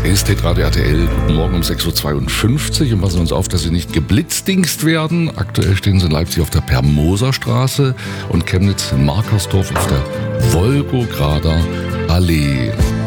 Ist Radio RTL, guten Morgen um 6.52 Uhr und passen uns auf, dass Sie nicht geblitzdingst werden. Aktuell stehen Sie in Leipzig auf der Permoserstraße und Chemnitz in Markersdorf auf der Wolgograder Allee.